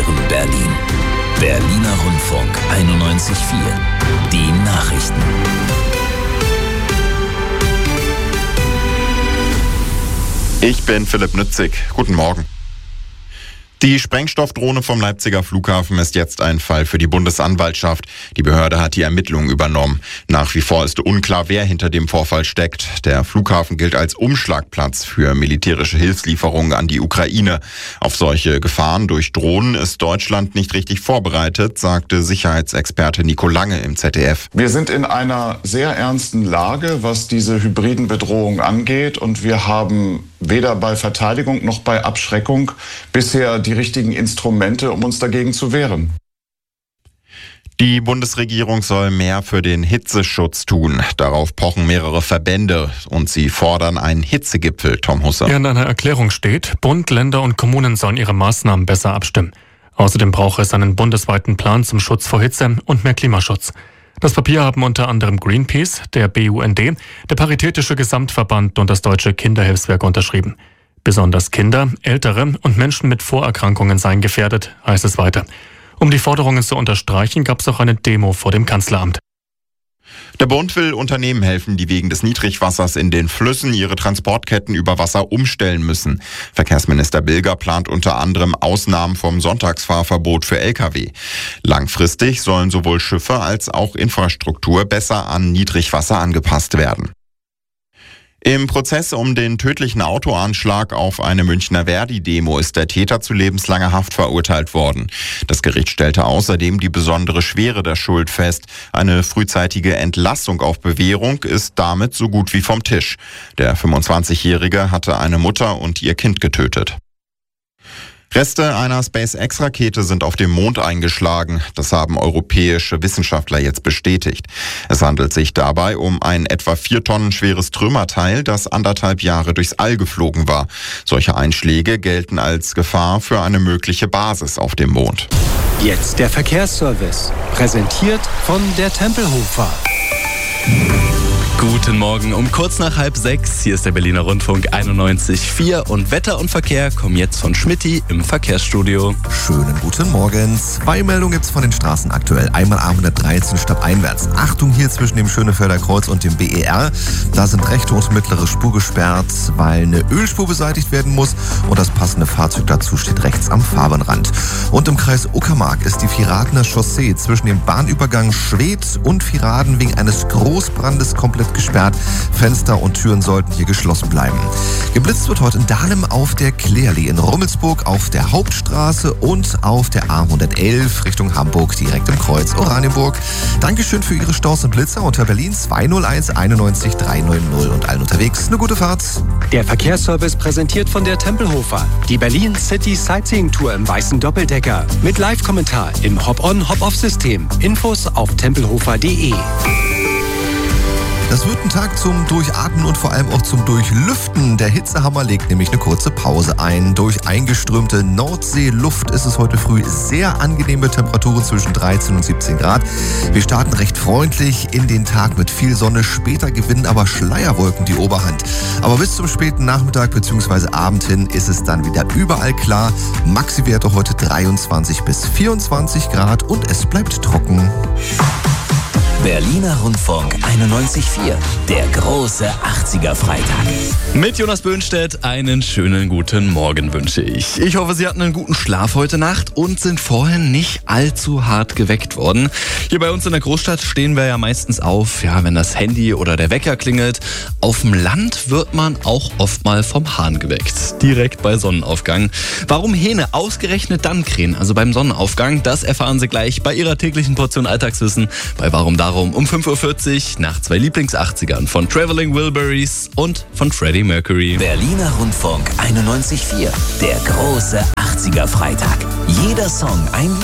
präsentieren Berlin. Berliner Rundfunk 91.4. Die Nachrichten. Ich bin Philipp Nützig. Guten Morgen. Die Sprengstoffdrohne vom Leipziger Flughafen ist jetzt ein Fall für die Bundesanwaltschaft. Die Behörde hat die Ermittlungen übernommen. Nach wie vor ist unklar, wer hinter dem Vorfall steckt. Der Flughafen gilt als Umschlagplatz für militärische Hilfslieferungen an die Ukraine. Auf solche Gefahren durch Drohnen ist Deutschland nicht richtig vorbereitet, sagte Sicherheitsexperte Nico Lange im ZDF. Wir sind in einer sehr ernsten Lage, was diese hybriden Bedrohungen angeht, und wir haben weder bei Verteidigung noch bei Abschreckung bisher die richtigen Instrumente, um uns dagegen zu wehren. Die Bundesregierung soll mehr für den Hitzeschutz tun. Darauf pochen mehrere Verbände und sie fordern einen Hitzegipfel, Tom Husse. In einer Erklärung steht, Bund, Länder und Kommunen sollen ihre Maßnahmen besser abstimmen. Außerdem brauche es einen bundesweiten Plan zum Schutz vor Hitze und mehr Klimaschutz. Das Papier haben unter anderem Greenpeace, der BUND, der Paritätische Gesamtverband und das Deutsche Kinderhilfswerk unterschrieben. Besonders Kinder, Ältere und Menschen mit Vorerkrankungen seien gefährdet, heißt es weiter. Um die Forderungen zu unterstreichen, gab es auch eine Demo vor dem Kanzleramt. Der Bund will Unternehmen helfen, die wegen des Niedrigwassers in den Flüssen ihre Transportketten über Wasser umstellen müssen. Verkehrsminister Bilger plant unter anderem Ausnahmen vom Sonntagsfahrverbot für Lkw. Langfristig sollen sowohl Schiffe als auch Infrastruktur besser an Niedrigwasser angepasst werden. Im Prozess um den tödlichen Autoanschlag auf eine Münchner Verdi-Demo ist der Täter zu lebenslanger Haft verurteilt worden. Das Gericht stellte außerdem die besondere Schwere der Schuld fest. Eine frühzeitige Entlassung auf Bewährung ist damit so gut wie vom Tisch. Der 25-Jährige hatte eine Mutter und ihr Kind getötet. Reste einer SpaceX-Rakete sind auf dem Mond eingeschlagen. Das haben europäische Wissenschaftler jetzt bestätigt. Es handelt sich dabei um ein etwa 4 Tonnen schweres Trümmerteil, das 1,5 Jahre durchs All geflogen war. Solche Einschläge gelten als Gefahr für eine mögliche Basis auf dem Mond. Jetzt der Verkehrsservice, präsentiert von der Tempelhofer. Guten Morgen, um kurz nach 5:30. Hier ist der Berliner Rundfunk 91.4 und Wetter und Verkehr kommen jetzt von Schmitty im Verkehrsstudio. Schönen guten Morgen. 2 Meldungen gibt's von den Straßen aktuell. Einmal A113 stadteinwärts. Achtung hier zwischen dem Schönefelder Kreuz und dem BER. Da sind rechte und mittlere Spur gesperrt, weil eine Ölspur beseitigt werden muss und das passende Fahrzeug dazu steht rechts am Fahrbahnrand. Und im Kreis Uckermark ist die Viradener Chaussee zwischen dem Bahnübergang Schwedt und Viraden wegen eines Großbrandes komplett gesperrt. Fenster und Türen sollten hier geschlossen bleiben. Geblitzt wird heute in Dahlem auf der Klärli, in Rummelsburg auf der Hauptstraße und auf der A111 Richtung Hamburg direkt im Kreuz Oranienburg. Dankeschön für Ihre Staus und Blitzer unter Berlin 201 91 390 und allen unterwegs eine gute Fahrt. Der Verkehrsservice präsentiert von der Tempelhofer. Die Berlin City Sightseeing Tour im weißen Doppeldecker. Mit Live-Kommentar im Hop-on-Hop-off-System. Infos auf tempelhofer.de. Das wird ein Tag zum Durchatmen und vor allem auch zum Durchlüften. Der Hitzehammer legt nämlich eine kurze Pause ein. Durch eingeströmte Nordseeluft ist es heute früh sehr angenehme Temperaturen zwischen 13 und 17 Grad. Wir starten recht freundlich in den Tag mit viel Sonne. Später gewinnen aber Schleierwolken die Oberhand. Aber bis zum späten Nachmittag bzw. Abend hin ist es dann wieder überall klar. Maxi-Werte heute 23 bis 24 Grad und es bleibt trocken. Berliner Rundfunk 91.4. Der große 80er-Freitag. Mit Jonas Böhnstedt einen schönen guten Morgen wünsche ich. Ich hoffe, Sie hatten einen guten Schlaf heute Nacht und sind vorhin nicht allzu hart geweckt worden. Hier bei uns in der Großstadt stehen wir ja meistens auf, wenn das Handy oder der Wecker klingelt. Auf dem Land wird man auch oft mal vom Hahn geweckt. Direkt bei Sonnenaufgang. Warum Hähne ausgerechnet dann krähen, also beim Sonnenaufgang, das erfahren Sie gleich bei Ihrer täglichen Portion Alltagswissen bei Warum Darum um 5.40 Uhr nach 2 Lieblings-80ern von Traveling Wilburys und von Freddie Mercury. Berliner Rundfunk 91.4. Der große 80er-Freitag. Jeder Song ein